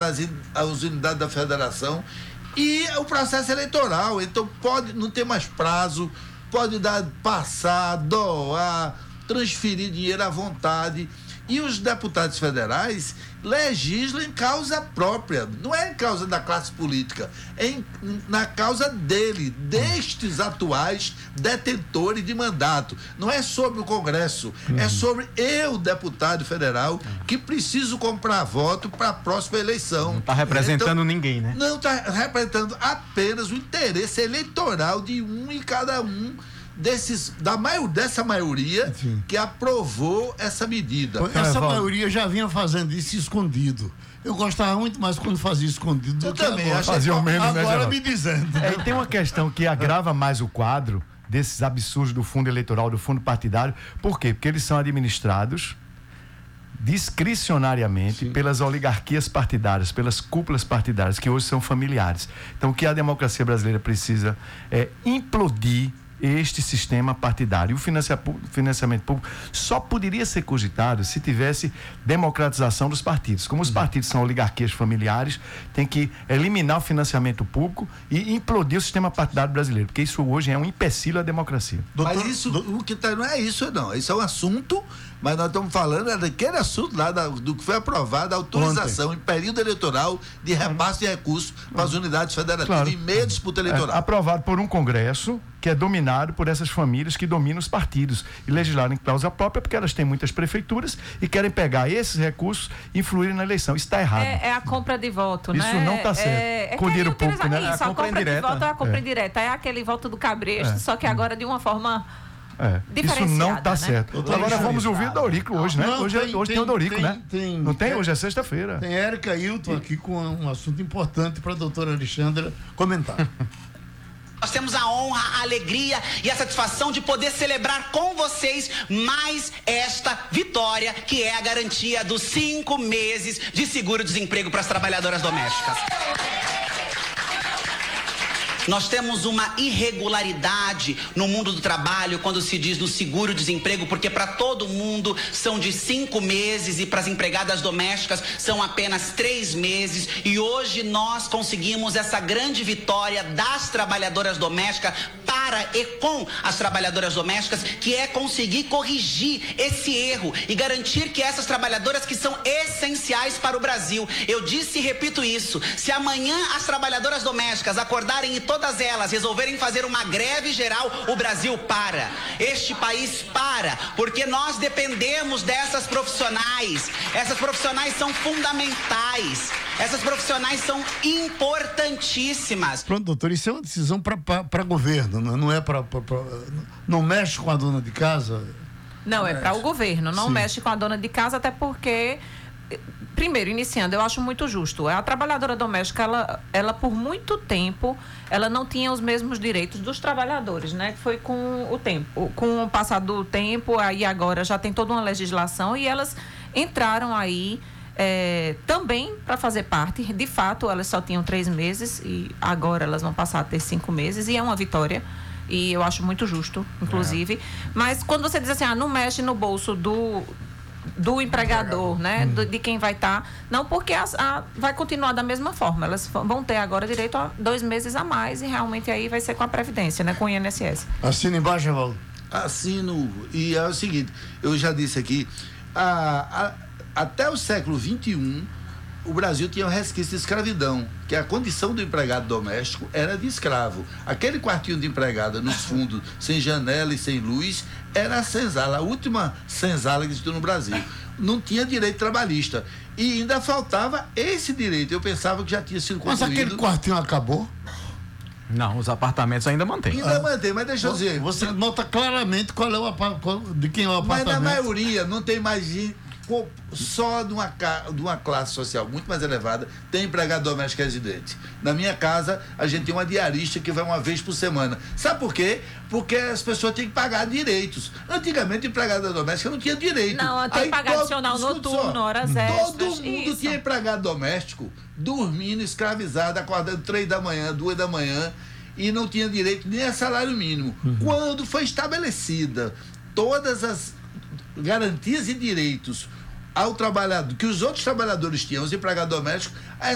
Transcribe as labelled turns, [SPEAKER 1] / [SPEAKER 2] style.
[SPEAKER 1] as unidades da federação e o processo eleitoral. Então não tem mais prazo, pode passar, doar, transferir dinheiro à vontade. E os deputados federais legislam em causa própria, não é em causa da classe política, é na causa destes atuais detentores de mandato. Não é sobre o Congresso, é sobre eu, deputado federal, que preciso comprar voto para a próxima eleição.
[SPEAKER 2] Não está representando ninguém, né?
[SPEAKER 1] Não está representando apenas o interesse eleitoral de um e cada um dessa maioria que aprovou essa medida.
[SPEAKER 3] Essa maioria já vinha fazendo isso escondido. Eu gostava muito mais quando fazia escondido do que agora.
[SPEAKER 4] Fazia o mesmo, né,
[SPEAKER 3] agora me dizendo.
[SPEAKER 4] E tem uma questão que agrava mais o quadro desses absurdos do fundo eleitoral, do fundo partidário. Por quê? Porque eles são administrados discricionariamente pelas oligarquias partidárias, pelas cúpulas partidárias, que hoje são familiares. Então, o que a democracia brasileira precisa é implodir este sistema partidário. O financiamento público só poderia ser cogitado se tivesse democratização dos partidos. Como os partidos são oligarquias familiares, tem que eliminar o financiamento público e implodir o sistema partidário brasileiro, porque isso hoje é um empecilho à democracia.
[SPEAKER 1] Mas isso, o que não é isso, não. Isso é um assunto, mas nós estamos falando daquele assunto lá do que foi aprovado, a autorização em período eleitoral de repasse de recursos para as unidades federativas em meio à disputa eleitoral.
[SPEAKER 4] Aprovado por um Congresso que é dominado por essas famílias que dominam os partidos e legislaram em causa própria, porque elas têm muitas prefeituras e querem pegar esses recursos e influir na eleição. Isso está errado.
[SPEAKER 5] É a compra de voto,
[SPEAKER 4] isso,
[SPEAKER 5] né?
[SPEAKER 4] Isso não está certo. Com dinheiro público, né?
[SPEAKER 5] Isso, a compra indireta. De voto é a compra indireta. É aquele voto do cabresto, só que agora de uma forma
[SPEAKER 4] isso não está certo. Agora vamos ouvir o Daurico hoje, né? Hoje tem o Daurico, né? Não tem? Hoje é sexta-feira.
[SPEAKER 3] Tem Érica Hilton aqui com um assunto importante para a doutora Alexandra comentar.
[SPEAKER 6] Nós temos a honra, a alegria e a satisfação de poder celebrar com vocês mais esta vitória, que é a garantia dos 5 meses de seguro-desemprego para as trabalhadoras domésticas. Nós temos uma irregularidade no mundo do trabalho quando se diz no seguro-desemprego, porque para todo mundo são de 5 meses e para as empregadas domésticas são apenas 3 meses. E hoje nós conseguimos essa grande vitória das trabalhadoras domésticas para e com as trabalhadoras domésticas, que é conseguir corrigir esse erro e garantir que essas trabalhadoras que são essenciais para o Brasil, eu disse e repito isso, se amanhã as trabalhadoras domésticas acordarem e todas elas resolverem fazer uma greve geral, o Brasil para. Este país para, porque nós dependemos dessas profissionais. Essas profissionais são fundamentais. Essas profissionais são importantíssimas.
[SPEAKER 3] Pronto, doutor, isso é uma decisão para governo, não é para... Não mexe com a dona de casa?
[SPEAKER 5] Não, é para o governo, não mexe com a dona de casa, até porque... Primeiro, iniciando, eu acho muito justo. A trabalhadora doméstica, ela por muito tempo, ela não tinha os mesmos direitos dos trabalhadores, né? Foi com o tempo, com o passar do tempo, aí agora já tem toda uma legislação e elas entraram aí também para fazer parte. De fato, elas só tinham 3 meses e agora elas vão passar a ter 5 meses e é uma vitória. E eu acho muito justo, inclusive. Mas quando você diz assim, não mexe no bolso do empregador, né? De quem vai estar. Não, porque vai continuar da mesma forma. Elas vão ter agora direito a 2 meses a mais e realmente aí vai ser com a Previdência, né? Com o INSS.
[SPEAKER 3] Assina embaixo, Evaldo.
[SPEAKER 1] Assino. E é o seguinte, eu já disse aqui, até o século XXI, o Brasil tinha um resquício de escravidão, que a condição do empregado doméstico era de escravo. Aquele quartinho de empregada nos fundos, sem janela e sem luz, era a senzala, a última senzala que existiu no Brasil. Não tinha direito trabalhista. E ainda faltava esse direito. Eu pensava que já tinha sido concluído.
[SPEAKER 3] Mas aquele quartinho acabou?
[SPEAKER 2] Não, os apartamentos ainda mantêm.
[SPEAKER 1] Ainda mantém, mas deixa eu dizer.
[SPEAKER 3] Você nota claramente de quem é o apartamento.
[SPEAKER 1] Mas na maioria não tem mais gente. Só de uma classe social muito mais elevada tem empregado doméstico residente. Na minha casa, a gente tem uma diarista que vai uma vez por semana. Sabe por quê? Porque as pessoas têm que pagar direitos. Antigamente, empregada doméstica não tinha direito.
[SPEAKER 5] Não, tem que pagar adicional noturno, horas extras.
[SPEAKER 1] Todo mundo tinha empregado doméstico dormindo, escravizado, acordando 3 da manhã, 2 da manhã e não tinha direito nem a salário mínimo. Quando foi estabelecida todas as garantias e direitos ao trabalhador, que os outros trabalhadores tinham, os empregados domésticos,